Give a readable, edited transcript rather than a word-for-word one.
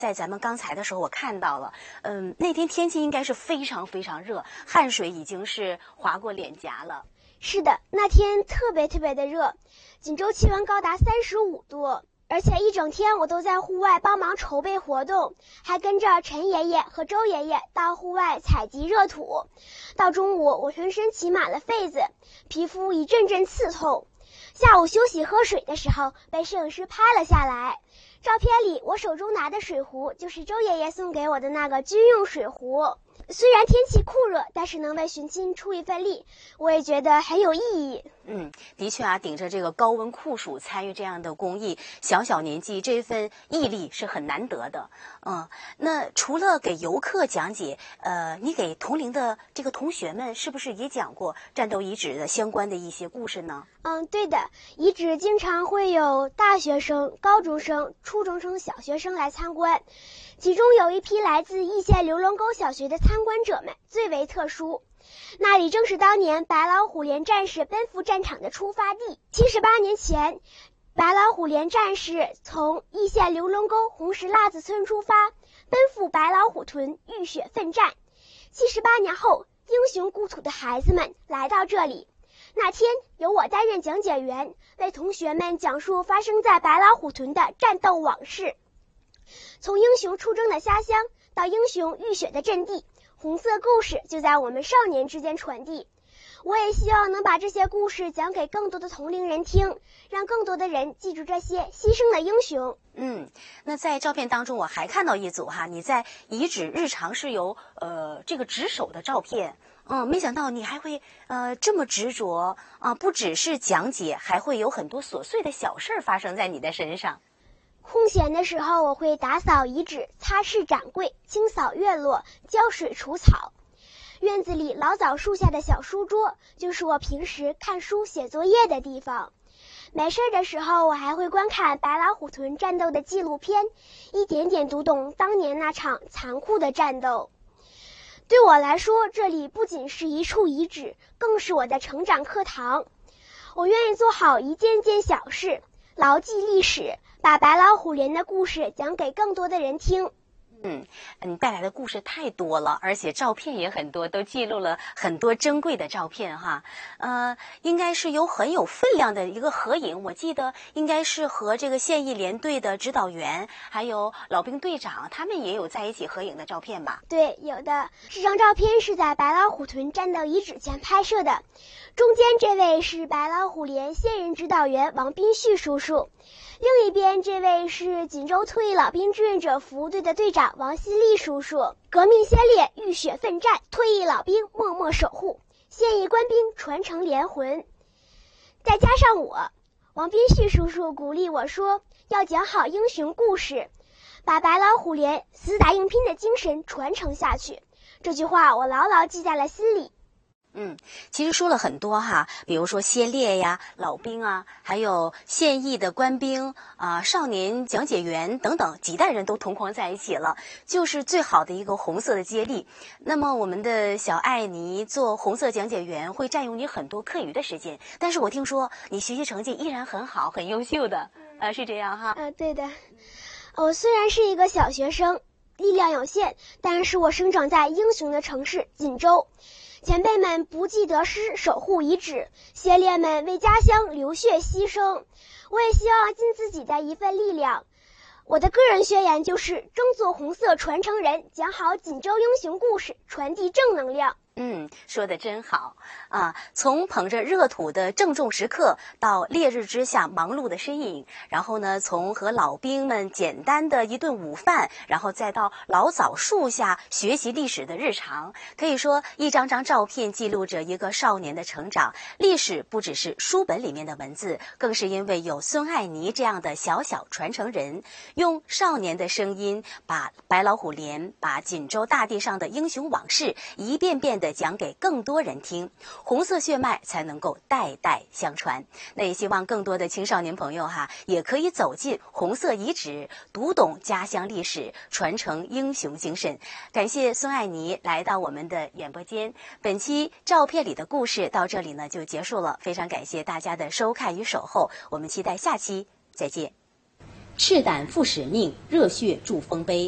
在咱们刚才的时候，我看到了，那天天气应该是非常非常热，汗水已经是划过脸颊了。 是的，那天特别特别的热，锦州气温高达35度，而且一整天我都在户外帮忙筹备活动，还跟着陈爷爷和周爷爷到户外采集热土。到中午，我浑身起满了痱子，皮肤一阵阵刺痛。下午休息喝水的时候，被摄影师拍了下来。照片里我手中拿的水壶就是周爷爷送给我的那个军用水壶。虽然天气酷热，但是能为寻亲出一份力，我也觉得很有意义。 的确啊，顶着这个高温酷暑参与这样的公益，小年纪这份毅力是很难得的。那除了给游客讲解，你给同龄的这个同学们是不是也讲过战斗遗址的相关的一些故事呢？ 对的，遗址经常会有大学生、高中生、初中生、小学生来参观，其中有一批来自易县刘龙沟小学的参观者们最为特殊。那里正是当年白老虎连战士奔赴战场的出发地。78年前，白老虎连战士从易县刘龙沟红石辣子村出发，奔赴白老虎屯浴血奋战。78年后，英雄故土的孩子们来到这里。那天由我担任讲解员，为同学们讲述发生在白老虎屯的战斗往事。从英雄出征的家乡到英雄浴血的阵地，红色故事就在我们少年之间传递。我也希望能把这些故事讲给更多的同龄人听，让更多的人记住这些牺牲的英雄。 那在照片当中我还看到一组你在遗址日常是有这个值守的照片。没想到你还会这么执着不只是讲解，还会有很多琐碎的小事发生在你的身上。 空闲的时候，我会打扫遗址，擦拭展柜，清扫院落，浇水除草。院子里老枣树下的小书桌就是我平时看书写作业的地方。没事的时候，我还会观看白老虎屯战斗的纪录片，一点点读懂当年那场残酷的战斗。对我来说，这里不仅是一处遗址，更是我的成长课堂。我愿意做好一件件小事，牢记历史，把白老虎连的故事讲给更多的人听。 你带来的故事太多了，而且照片也很多，都记录了很多珍贵的照片应该是很有分量的一个合影。我记得应该是和这个现役连队的指导员还有老兵队长他们也有在一起合影的照片吧？ 对，有的。这张照片是在白老虎屯战斗遗址前拍摄的，中间这位是白老虎连现任指导员王斌旭叔叔，另一边这位是锦州退役老兵志愿者服务队的队长王新立叔叔。革命先烈浴血奋战，退役老兵默默守护，现役官兵传承连魂。再加上我，王斌旭叔叔鼓励我说，要讲好英雄故事，把白老虎连死打硬拼的精神传承下去。这句话我牢牢记在了心里。 其实说了很多比如说先烈呀、老兵还有现役的官兵少年讲解员等等，几代人都同框在一起了，就是最好的一个红色的接力。那么我们的小艾妮做红色讲解员会占用你很多课余的时间，但是我听说你学习成绩依然很好，很优秀的是这样对的。我虽然是一个小学生，力量有限，但是我生长在英雄的城市锦州。前辈们不计得失守护遗址，先烈们为家乡流血牺牲。我也希望尽自己的一份力量。我的个人宣言就是争做红色传承人，讲好锦州英雄故事，传递正能量。 说得真好从捧着热土的郑重时刻到烈日之下忙碌的身影，然后呢，从和老兵们简单的一顿午饭，然后再到老枣树下学习历史的日常，可以说一张张照片记录着一个少年的成长。历史不只是书本里面的文字，更是因为有孙爱妮这样的小小传承人，用少年的声音把白老虎连，把锦州大地上的英雄往事一遍遍的讲给更多人听，红色血脉才能够代代相传。那也希望更多的青少年朋友也可以走进红色遗址，读懂家乡历史，传承英雄精神。感谢孙爱妮来到我们的演播间。本期照片里的故事到这里呢就结束了，非常感谢大家的收看与守候，我们期待下期再见。赤胆负使命，热血铸丰碑。